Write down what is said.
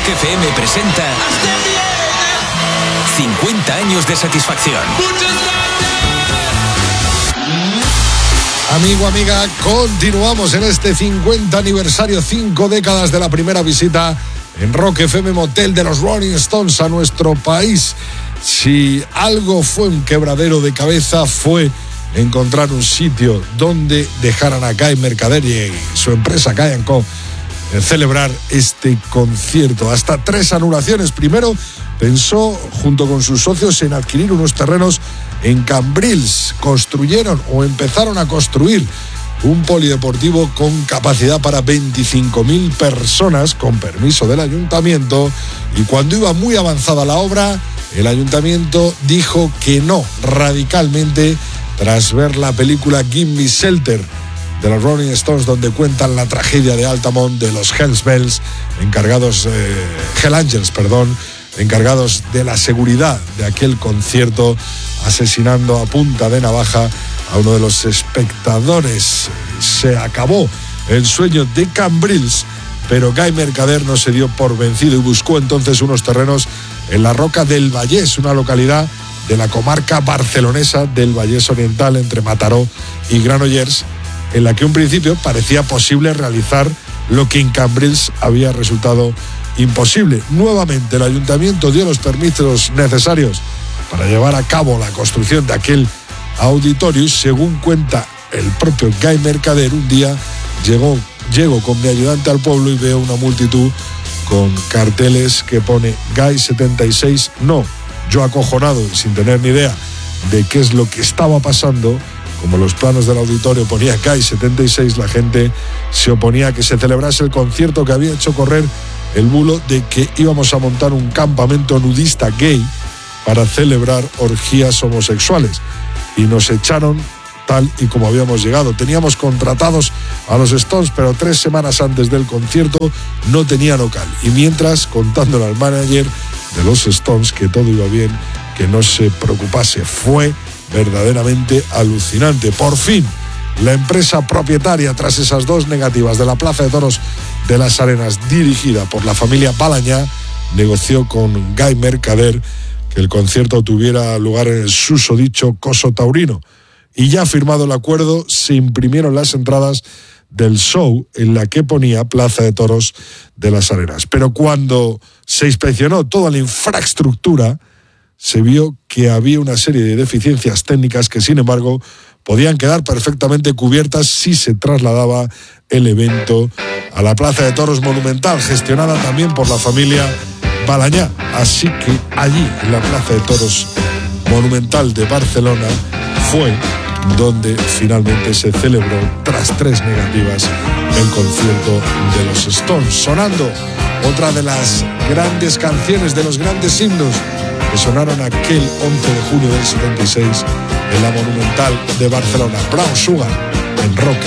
Rock FM presenta 50 años de satisfacción. Amigo, amiga, continuamos en este 50 aniversario, 5 décadas de la primera visita en Rock FM Motel de los Rolling Stones a nuestro país. Si algo fue un quebradero de cabeza, fue encontrar un sitio donde dejaran a Guy Mercader y su empresa Guy & Co. celebrar este concierto. Hasta 3 anulaciones. Primero pensó, junto con sus socios, en adquirir unos terrenos en Cambrils. Construyeron o empezaron a construir un polideportivo con capacidad para 25.000 personas, con permiso del ayuntamiento, y cuando iba muy avanzada la obra, el ayuntamiento dijo que no, radicalmente, tras ver la película Gimme Shelter de los Rolling Stones, donde cuentan la tragedia de Altamont, de los Hell Angels, encargados de la seguridad de aquel concierto, asesinando a punta de navaja a uno de los espectadores. Se acabó el sueño de Cambrils, pero Guy Mercader no se dio por vencido y buscó entonces unos terrenos en la Roca del Vallès, una localidad de la comarca barcelonesa del Vallès Oriental, entre Mataró y Granollers, en la que en principio parecía posible realizar lo que en Cambrils había resultado imposible. Nuevamente el ayuntamiento dio los permisos necesarios para llevar a cabo la construcción de aquel auditorio. Según cuenta el propio Guy Mercader, un día llego con mi ayudante al pueblo y veo una multitud con carteles que pone Guy 76 no. Yo, acojonado y sin tener ni idea de qué es lo que estaba pasando, como los planos del auditorio ponía Guy 76, la gente se oponía a que se celebrase el concierto, que había hecho correr el bulo de que íbamos a montar un campamento nudista gay para celebrar orgías homosexuales. Y nos echaron tal y como habíamos llegado. Teníamos contratados a los Stones, pero 3 semanas antes del concierto no tenía local. Y mientras, contándole al manager de los Stones que todo iba bien, que no se preocupase. Fue verdaderamente alucinante. Por fin, la empresa propietaria, tras esas 2 negativas de la Plaza de Toros de las Arenas, dirigida por la familia Balañá, negoció con Guy Mercader que el concierto tuviera lugar en el susodicho Coso Taurino. Y ya firmado el acuerdo, se imprimieron las entradas del show en la que ponía Plaza de Toros de las Arenas. Pero cuando se inspeccionó toda la infraestructura, se vio que había una serie de deficiencias técnicas que, sin embargo, podían quedar perfectamente cubiertas si se trasladaba el evento a la Plaza de Toros Monumental, gestionada también por la familia Balañá. Así que allí, en la Plaza de Toros Monumental de Barcelona, fue donde finalmente se celebró, tras 3 negativas, el concierto de los Stones. Sonando otra de las grandes canciones, de los grandes himnos que sonaron aquel 11 de junio del 76 en la Monumental de Barcelona. Brown Sugar en Rock.